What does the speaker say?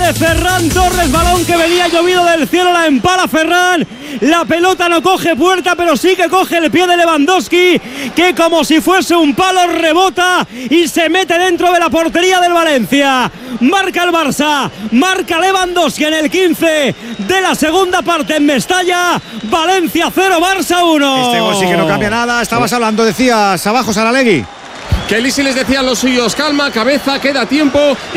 de Ferran Torres, balón que venía llovido del cielo, la empala Ferran. La pelota no coge puerta, pero sí que coge el pie de Lewandowski, que como si fuese un palo rebota y se mete dentro de la portería del Valencia. Marca el Barça, marca Lewandowski en el 15 de la segunda parte en Mestalla. Valencia 0, Barça 1. Este gol sí que no cambia nada. Estabas hablando, decías abajo, Saralegui. Que Lisi les decía a los suyos: calma, cabeza, queda tiempo.